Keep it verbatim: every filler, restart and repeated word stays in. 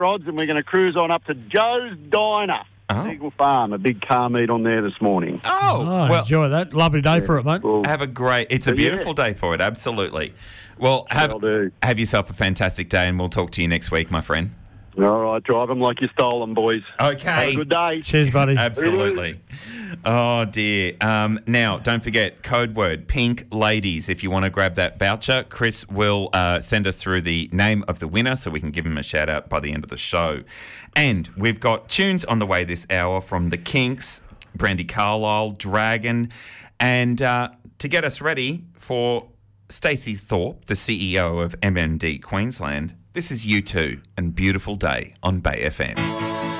rods, and we're going to cruise on up to Joe's Diner. Oh. Eagle Farm, a big car meet on there this morning. Oh, Oh, well, enjoy that. Lovely day for it, mate. Well, have a great... It's a Yeah. beautiful day for it, absolutely. Well, have, Will do. have yourself a fantastic day, and we'll talk to you next week, my friend. all right, drive them like you stole them, boys. Okay. Have a good day. Cheers, buddy. Absolutely. Oh, dear. Um, now, don't forget, code word, Pink Ladies. If you want to grab that voucher, Chris will uh, send us through the name of the winner so we can give him a shout-out by the end of the show. And we've got tunes on the way this hour from The Kinks, Brandy Carlisle, Dragon, and uh, to get us ready for Stacey Thorpe, the C E O of M M D Queensland, this is U two and Beautiful Day on Bay F M.